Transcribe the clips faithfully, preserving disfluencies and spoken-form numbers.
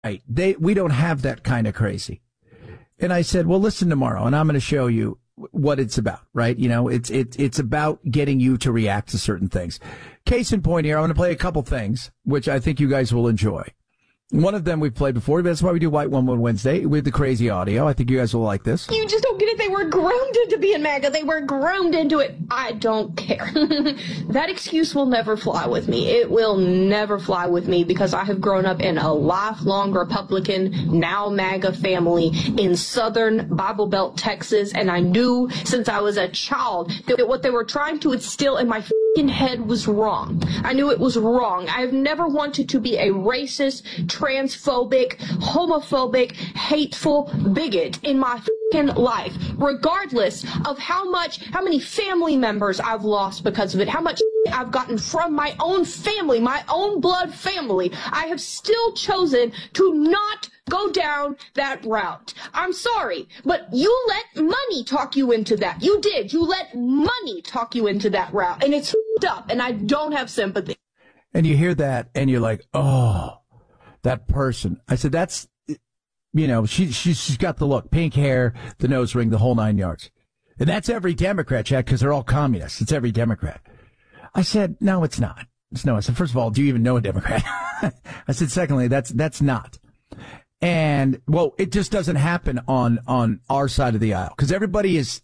right. They, we don't have that kind of crazy. And I said, well, listen tomorrow and I'm going to show you what it's about, right? You know, it's, it's, it's about getting you to react to certain things. Case in point here, I'm going to play a couple things, which I think you guys will enjoy. One of them we've played before, but that's why we do White Woman Wednesday with the crazy audio. I think you guys will like this. You just don't get it. They were groomed into being MAGA. They were groomed into it. I don't care. That excuse will never fly with me. It will never fly with me because I have grown up in a lifelong Republican, now MAGA family in southern Bible Belt, Texas, and I knew since I was a child that what they were trying to instill in my f***ing head was wrong. I knew it was wrong. I have never wanted to be a racist, transphobic, homophobic, hateful bigot in my fucking life, regardless of how much, how many family members I've lost because of it, how much I've gotten from my own family, my own blood family. I have still chosen to not go down that route. I'm sorry, but you let money talk you into that. You did. You let money talk you into that route, and it's f***ed up, and I don't have sympathy. And you hear that, and you're like, oh, that person. I said, that's, you know, she, she, she's got the look, pink hair, the nose ring, the whole nine yards. And that's every Democrat, Chad, because they're all communists. It's every Democrat. I said, no, it's not. It's no. I said, first of all, do you even know a Democrat? I said, secondly, that's, that's not. And, well, it just doesn't happen on, on our side of the aisle because everybody is,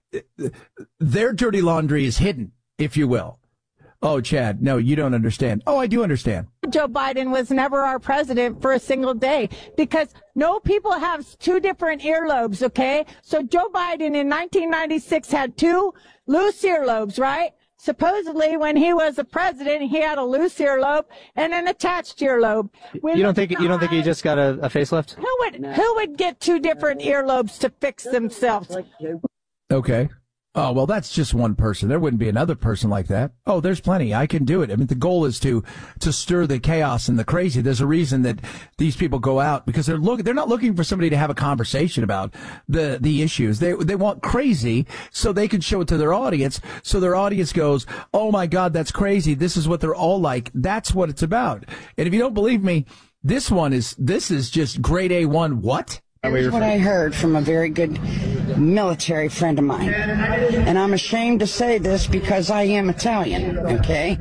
their dirty laundry is hidden, if you will. Oh, Chad, no, you don't understand. Oh, I do understand. Joe Biden was never our president for a single day because no, people have two different earlobes, okay? So Joe Biden in nineteen ninety-six had two loose earlobes, right? Supposedly, when he was the president, he had a loose earlobe and an attached earlobe. We you don't think you don't think he just got a, a facelift? Who would who would get two different earlobes to fix themselves? Okay. Oh, well, that's just one person. There wouldn't be another person like that. Oh, there's plenty. I can do it. I mean, the goal is to, to stir the chaos and the crazy. There's a reason that these people go out because they're look, they're not looking for somebody to have a conversation about the, the issues. They, they want crazy so they can show it to their audience. So their audience goes, oh my God, that's crazy. This is what they're all like. That's what it's about. And if you don't believe me, this one is, this is just grade A one. What? Here's what I heard from a very good military friend of mine. And I'm ashamed to say this because I am Italian, okay?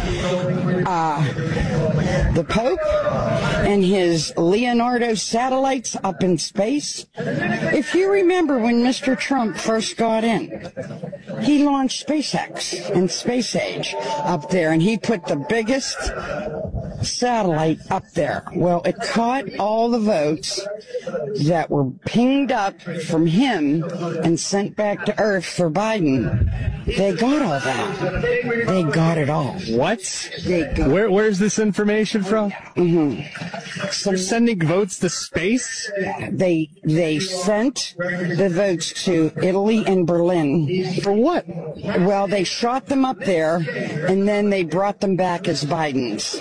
Uh, the Pope and his Leonardo satellites up in space. If you remember when Mister Trump first got in, he launched SpaceX and Space Age up there, and he put the biggest satellite up there. Well, it caught all the votes that were pinged up from him and sent back to Earth for Biden. They got all that. They got it all. What? They got Where Where's this information from? Mm-hmm. So, They're sending votes to space? They they sent the votes to Italy and Berlin. For what? Well, they shot them up there, and then they brought them back as Biden's.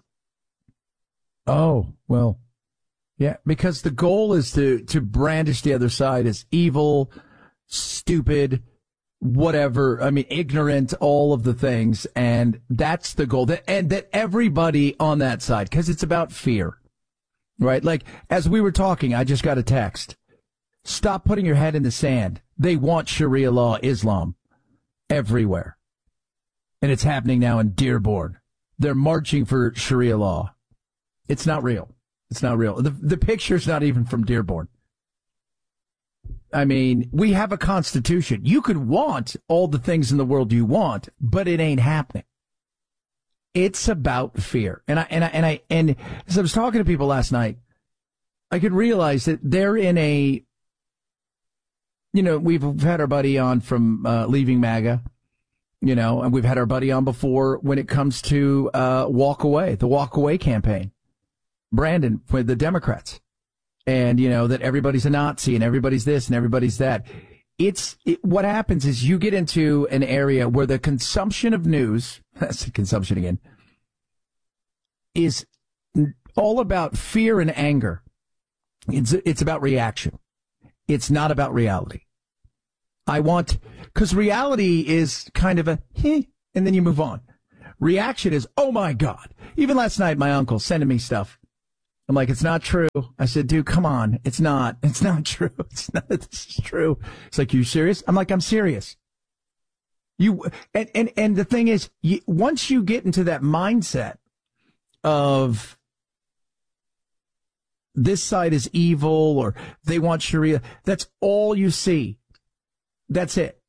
Oh, well, yeah, because the goal is to, to brandish the other side as evil, stupid, whatever. I mean, ignorant, all of the things. And that's the goal. That, and that everybody on that side, because it's about fear, right? Like, as we were talking, I just got a text. Stop putting your head in the sand. They want Sharia law Islam everywhere. And it's happening now in Dearborn. They're marching for Sharia law. It's not real. It's not real. The, the picture's not even from Dearborn. I mean, we have a constitution. You could want all the things in the world you want, but it ain't happening. It's about fear. And I, and I, and I, and as I was talking to people last night, I could realize that they're in a, you know, we've had our buddy on from, uh, Leaving MAGA, you know, and we've had our buddy on before when it comes to, uh, Walk Away, the Walk Away campaign. Brandon with the Democrats, and you know that everybody's a Nazi and everybody's this and everybody's that. It's it, what happens is you get into an area where the consumption of news, that's the consumption again, is all about fear and anger. It's it's about reaction. It's not about reality. I want, because reality is kind of a heh, and then you move on. Reaction is, oh my God. Even last night, my uncle sending me stuff. I'm like, it's not true. I said, dude, come on. It's not. It's not true. It's not. This is true. It's like, you serious? I'm like, I'm serious. You and and and the thing is, you, once you get into that mindset of this side is evil or they want Sharia, that's all you see. That's it.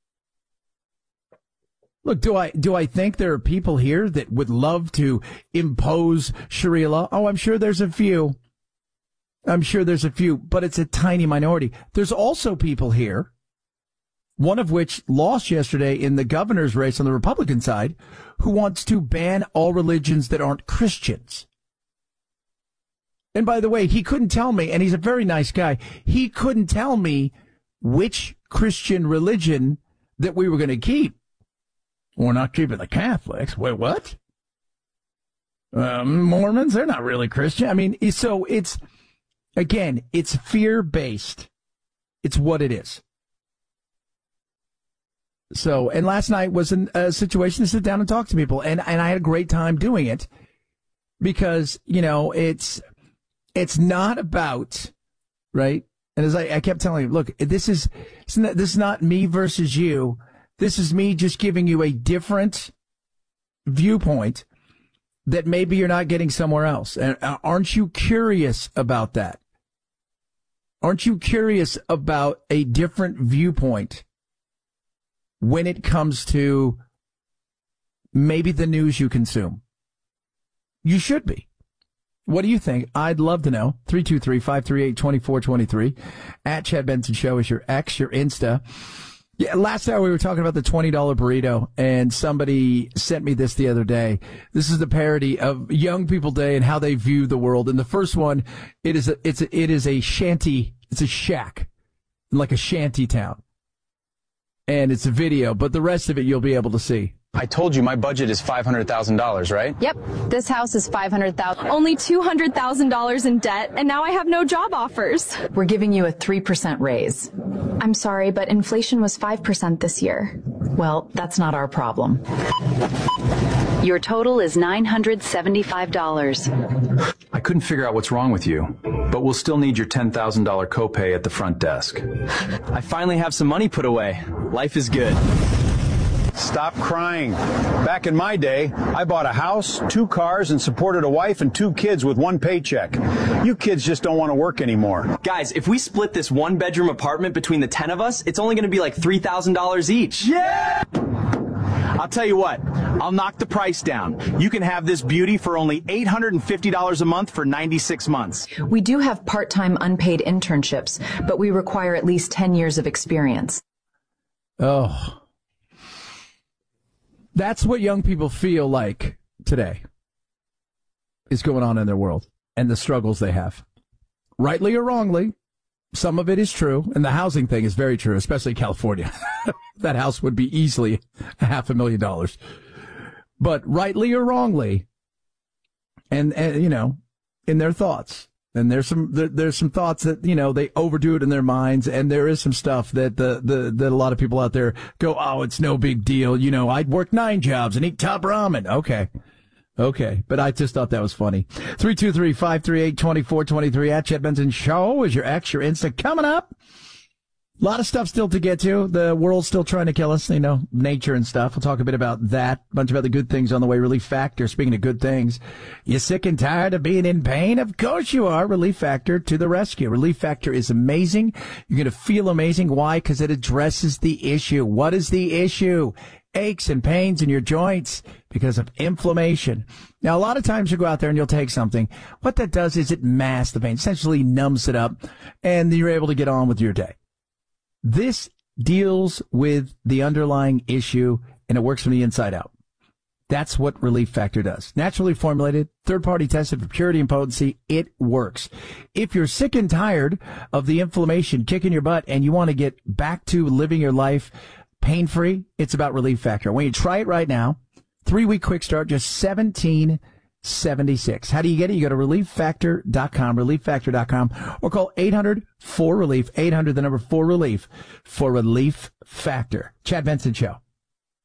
Look, do I do I think there are people here that would love to impose Sharia law? Oh, I'm sure there's a few. I'm sure there's a few, but it's a tiny minority. There's also people here, one of which lost yesterday in the governor's race on the Republican side, who wants to ban all religions that aren't Christians. And by the way, he couldn't tell me, and he's a very nice guy, he couldn't tell me which Christian religion that we were going to keep. We're not keeping the Catholics. Wait, what? Um, Mormons, they're not really Christian. I mean, so it's, again, it's fear-based. It's what it is. So, and last night was an, a situation to sit down and talk to people, and, and I had a great time doing it because, you know, it's, it's not about, right? And as I, I kept telling you, look, this is, this is not me versus you. This is me just giving you a different viewpoint that maybe you're not getting somewhere else. And aren't you curious about that? Aren't you curious about a different viewpoint when it comes to maybe the news you consume? You should be. What do you think? I'd love to know. three two three, five three eight, two four two three. At Chad Benson Show is your X, your Insta. Yeah, last hour we were talking about the twenty dollar burrito, and somebody sent me this the other day. This is the parody of Young People Day and how they view the world. And the first one, it is a, it's a, it is a shanty, it's a shack, like a shanty town. And it's a video, but the rest of it you'll be able to see. I told you my budget is five hundred thousand dollars, right? Yep. This house is five hundred thousand dollars. Only two hundred thousand dollars in debt, and now I have no job offers. We're giving you a three percent raise. I'm sorry, but inflation was five percent this year. Well, that's not our problem. Your total is nine hundred seventy-five dollars. I couldn't figure out what's wrong with you, but we'll still need your ten thousand dollars copay at the front desk. I finally have some money put away. Life is good. Stop crying. Back in my day, I bought a house, two cars, and supported a wife and two kids with one paycheck. You kids just don't want to work anymore. Guys, if we split this one-bedroom apartment between the ten of us, it's only going to be like three thousand dollars each. Yeah! I'll tell you what, I'll knock the price down. You can have this beauty for only eight hundred fifty dollars a month for ninety-six months. We do have part-time unpaid internships, but we require at least ten years of experience. Oh. That's what young people feel like today is going on in their world and the struggles they have. Rightly or wrongly, some of it is true, and the housing thing is very true, especially California. That house would be easily a half a million dollars. But rightly or wrongly, and, and you know, in their thoughts, and there's some there, there's some thoughts that, you know, they overdo it in their minds, and there is some stuff that the, the that a lot of people out there go, oh, it's no big deal. You know, I'd work nine jobs and eat top ramen. Okay. Okay. But I just thought that was funny. three two three, five three eight, two four two three at Chad Benson Show is your X, your Insta. Coming up. A lot of stuff still to get to. The world's still trying to kill us, you know, nature and stuff. We'll talk a bit about that. A bunch of other good things on the way. Relief Factor, speaking of good things. You sick and tired of being in pain? Of course you are. Relief Factor to the rescue. Relief Factor is amazing. You're going to feel amazing. Why? Because it addresses the issue. What is the issue? Aches and pains in your joints because of inflammation. Now, a lot of times you go out there and you'll take something. What that does is it masks the pain, essentially numbs it up, and you're able to get on with your day. This deals with the underlying issue, and it works from the inside out. That's what Relief Factor does. Naturally formulated, third-party tested for purity and potency, it works. If you're sick and tired of the inflammation kicking your butt and you want to get back to living your life pain-free, it's about Relief Factor. When you try it right now, three-week quick start, just seventeen seventy-six. How do you get it? You go to relief factor dot com, relief factor dot com, or call eight hundred four relief, eight hundred, the number four relief, for Relief Factor. Chad Benson Show.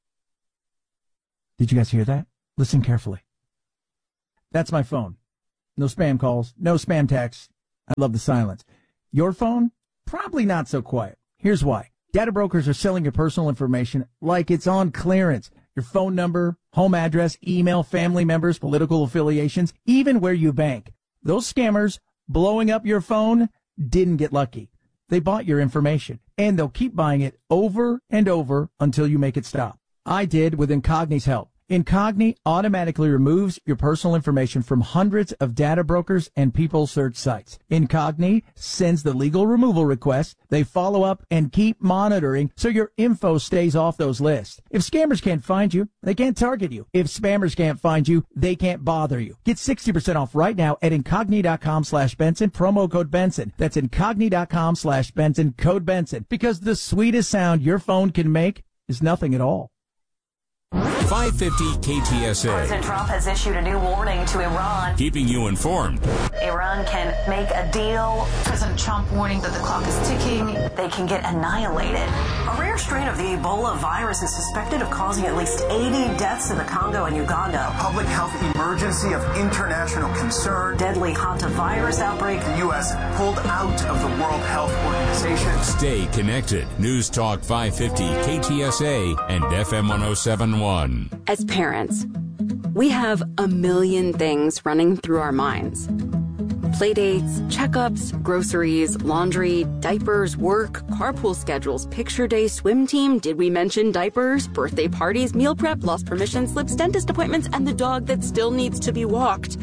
Did you guys hear that? Listen carefully. That's my phone. no spam calls, no spam texts. I love the silence. Your phone, probably not so quiet. Here's why. Data brokers are selling your personal information like it's on clearance. Your phone number, home address, email, family members, political affiliations, even where you bank. Those scammers blowing up your phone didn't get lucky. They bought your information, and they'll keep buying it over and over until you make it stop. I did with Incogni's help. Incogni automatically removes your personal information from hundreds of data brokers and people search sites. Incogni sends the legal removal request. They follow up and keep monitoring so your info stays off those lists. If scammers can't find you, they can't target you. If spammers can't find you, they can't bother you. Get sixty percent off right now at Incogni.com slash Benson, promo code Benson. That's Incogni.com slash Benson, code Benson. Because the sweetest sound your phone can make is nothing at all. five fifty K T S A. President Trump has issued a new warning to Iran. Keeping you informed. Iran can make a deal. President Trump warning that the clock is ticking. They can get annihilated. A rare strain of the Ebola virus is suspected of causing at least eighty deaths in the Congo and Uganda. A public health emergency of international concern. Deadly hantavirus outbreak. The U S pulled out of the World Health Organization. Stay connected. News Talk five fifty K T S A and F M one oh seven point one. As parents, we have a million things running through our minds. Playdates, checkups, groceries, laundry, diapers, work, carpool schedules, picture day, swim team, did we mention diapers, birthday parties, meal prep, lost permission slips, dentist appointments, and the dog that still needs to be walked.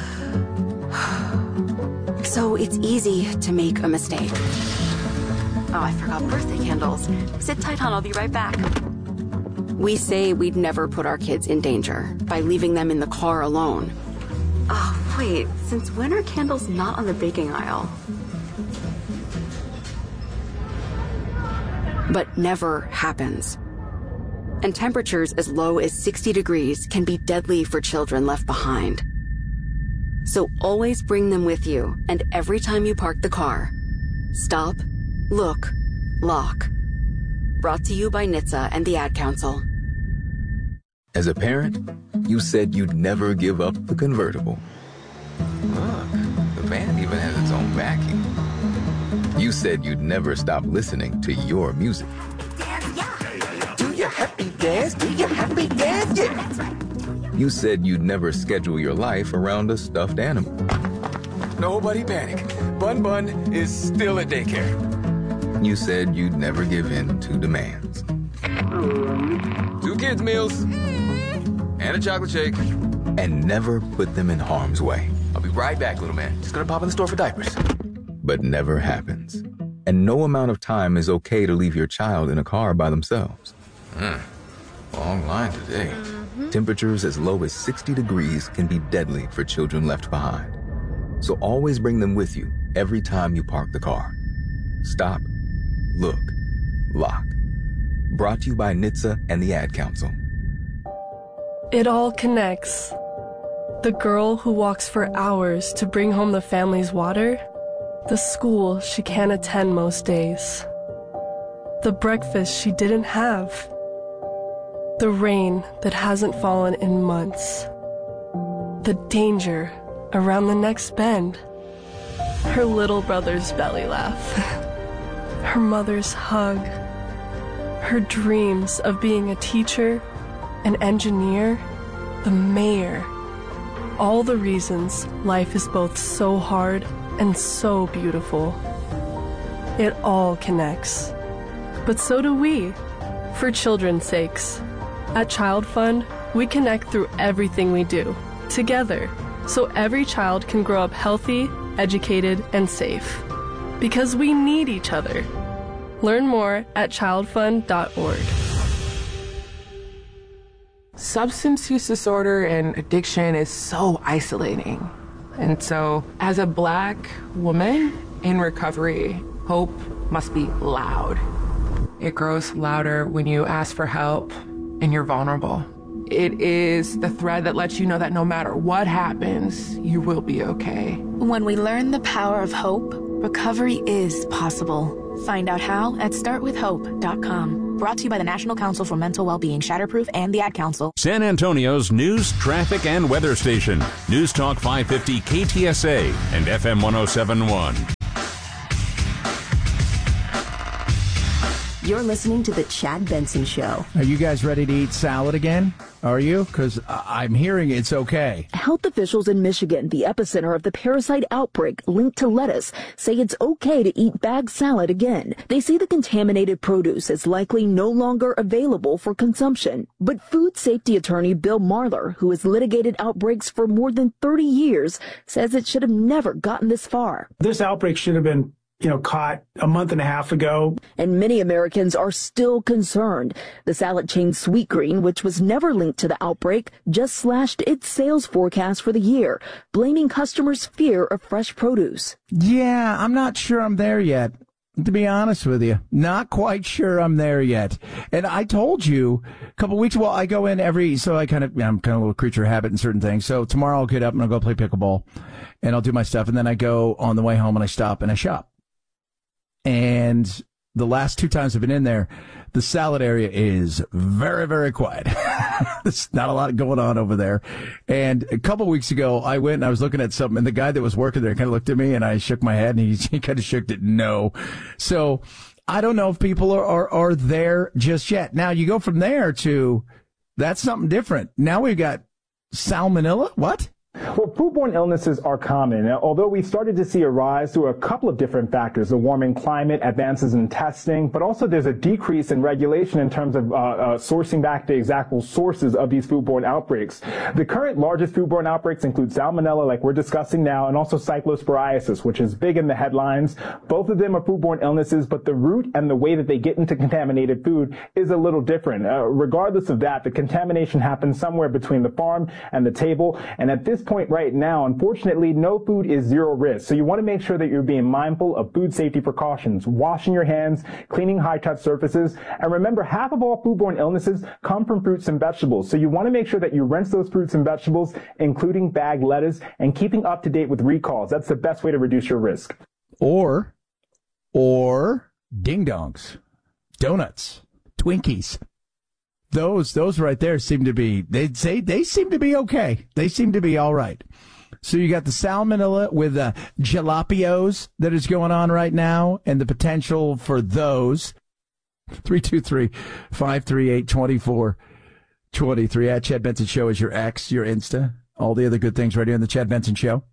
So it's easy to make a mistake. Oh, I forgot birthday candles. Sit tight, hon, I'll be right back. We say we'd never put our kids in danger by leaving them in the car alone. Oh, wait, since when are candles not on the baking aisle? But never happens. And temperatures as low as sixty degrees can be deadly for children left behind. So always bring them with you, and every time you park the car, stop, look, lock. Brought to you by N H T S A and the Ad Council. As a parent, you said you'd never give up the convertible. Look, the band even has its own backing. You said you'd never stop listening to your music. Do your happy dance, do your happy dance, yeah. You said you'd never schedule your life around a stuffed animal. Nobody panic. Bun Bun is still at daycare. You said you'd never give in to demands. Two kids' meals and a chocolate shake. And never put them in harm's way. I'll be right back, little man. Just gonna pop in the store for diapers. But never happens. And no amount of time is okay to leave your child in a car by themselves. Mm. Long line today. Mm-hmm. Temperatures as low as sixty degrees can be deadly for children left behind. So always bring them with you every time you park the car. Stop, look, lock. Brought to you by N H T S A and the Ad Council. It all connects. The girl who walks for hours to bring home the family's water, the school she can't attend most days, the breakfast she didn't have, the rain that hasn't fallen in months, the danger around the next bend, her little brother's belly laugh, her mother's hug, her dreams of being a teacher, an engineer, the mayor. All the reasons life is both so hard and so beautiful. It all connects. But so do we, for children's sakes. At Child Fund, we connect through everything we do, together, so every child can grow up healthy, educated, and safe. Because we need each other. Learn more at child fund dot org. Substance use disorder and addiction is so isolating. And so, as a Black woman in recovery, hope must be loud. It grows louder when you ask for help and you're vulnerable. It is the thread that lets you know that no matter what happens, you will be okay. When we learn the power of hope, Recovery is possible. Find out how at start with hope dot com. Brought to you by the National Council for Mental Wellbeing, Shatterproof, and the Ad Council. San Antonio's news, traffic, and weather station. News Talk five fifty K T S A and F M one oh seven point one. You're listening to The Chad Benson Show. Are you guys ready to eat salad again? Are you? Because I'm hearing it's okay. Health officials in Michigan, the epicenter of the parasite outbreak linked to lettuce, say it's okay to eat bagged salad again. They say the contaminated produce is likely no longer available for consumption. But food safety attorney Bill Marler, who has litigated outbreaks for more than thirty years, says it should have never gotten this far. This outbreak should have been you know, caught a month and a half ago. And many Americans are still concerned. The salad chain Sweetgreen, which was never linked to the outbreak, just slashed its sales forecast for the year, blaming customers' fear of fresh produce. Yeah, I'm not sure I'm there yet. To be honest with you, not quite sure I'm there yet. And I told you a couple weeks ago, I go in every, so I kind of, I'm kind of a little creature of habit in certain things. So tomorrow I'll get up and I'll go play pickleball and I'll do my stuff. And then I go on the way home and I stop and I shop. And the last two times I've been in there, the salad area is very, very quiet. There's not a lot going on over there. And a couple weeks ago, I went and I was looking at something, and the guy that was working there kind of looked at me, and I shook my head, and he, he kind of shook it no. So I don't know if people are, are, are there just yet. Now, you go from there to that's something different. Now we've got salmonella. What? Well, foodborne illnesses are common, although we've started to see a rise through a couple of different factors, the warming climate, advances in testing, but also there's a decrease in regulation in terms of uh, uh, sourcing back the exact sources of these foodborne outbreaks. The current largest foodborne outbreaks include salmonella, like we're discussing now, and also cyclosporiasis, which is big in the headlines. Both of them are foodborne illnesses, but the route and the way that they get into contaminated food is a little different. Uh, regardless of that, the contamination happens somewhere between the farm and the table, and at this point right now, unfortunately, no food is zero risk. So you want to make sure that you're being mindful of food safety precautions, washing your hands, cleaning high-touch surfaces. And remember, half of all foodborne illnesses come from fruits and vegetables. So you want to make sure that you rinse those fruits and vegetables, including bagged lettuce, and keeping up to date with recalls. That's the best way to reduce your risk. Or, or ding-dongs, donuts, Twinkies. Those, those right there seem to be, they'd say they seem to be okay. They seem to be all right. So you got the salmonella with the jalapenos that is going on right now and the potential for those. three two three, five three eight, two four two three. At Chad Benson Show is your X, your Insta. All the other good things right here on the Chad Benson Show.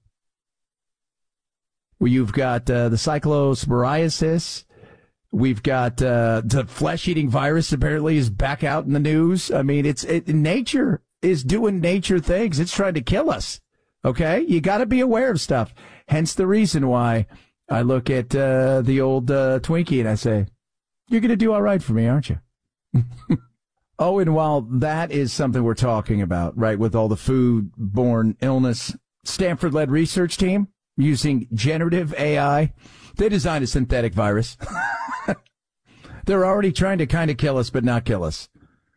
Well, you've got uh, the cyclosporiasis. We've got uh, the flesh-eating virus apparently is back out in the news. I mean, it's it, nature is doing nature things. It's trying to kill us. Okay? You got to be aware of stuff. Hence the reason why I look at uh, the old uh, Twinkie and I say, you're going to do all right for me, aren't you? Oh, and while that is something we're talking about, right, with all the food-borne illness, Stanford-led research team using generative A I, they designed a synthetic virus. They're already trying to kind of kill us, but not kill us.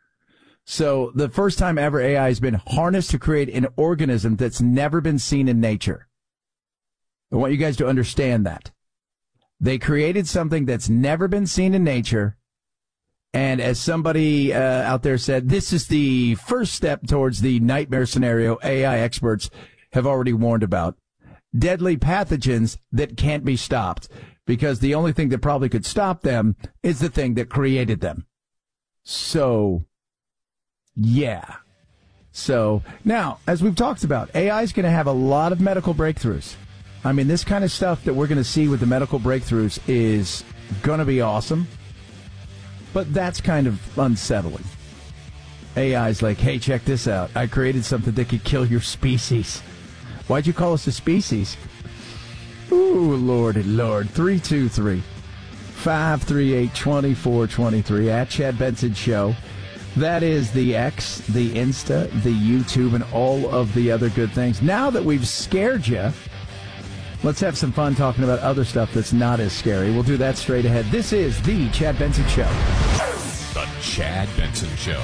So the first time ever A I has been harnessed to create an organism that's never been seen in nature. I want you guys to understand that. They created something that's never been seen in nature. And as somebody uh, out there said, this is the first step towards the nightmare scenario A I experts have already warned about. Deadly pathogens that can't be stopped. Because the only thing that probably could stop them is the thing that created them. So, yeah. So, now, as we've talked about, A I is going to have a lot of medical breakthroughs. I mean, this kind of stuff that we're going to see with the medical breakthroughs is going to be awesome. But that's kind of unsettling. A I's like, hey, check this out. I created something that could kill your species. Why'd you call us a species? Ooh, Lordy, Lord. three two three, five three eight, two four two three at Chad Benson Show. That is the X, the Insta, the YouTube, and all of the other good things. Now that we've scared you, let's have some fun talking about other stuff that's not as scary. We'll do that straight ahead. This is the Chad Benson Show. The Chad Benson Show.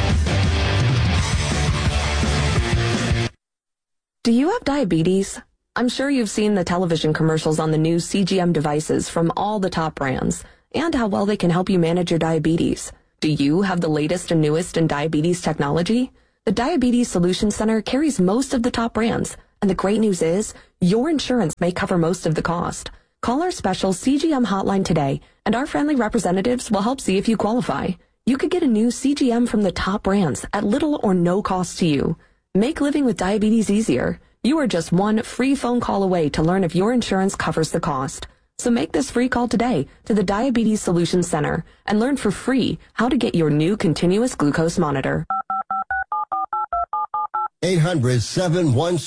Do you have diabetes? I'm sure you've seen the television commercials on the new C G M devices from all the top brands and how well they can help you manage your diabetes. Do you have the latest and newest in diabetes technology? The Diabetes Solutions Center carries most of the top brands, and the great news is your insurance may cover most of the cost. Call our special C G M hotline today, and our friendly representatives will help see if you qualify. You could get a new C G M from the top brands at little or no cost to you. Make living with diabetes easier. You are just one free phone call away to learn if your insurance covers the cost. So make this free call today to the Diabetes Solutions Center and learn for free how to get your new continuous glucose monitor. eight hundred, seven one six